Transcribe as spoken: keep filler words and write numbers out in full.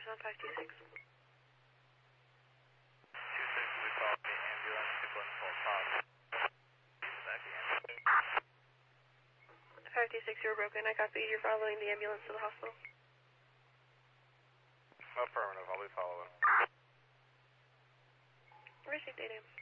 numbers on five two six. two six, we call the ambulance to one four five. Back again. five two six, you're broken. I copy. You're following the ambulance to the hospital. Affirmative, I'll be following. Received data.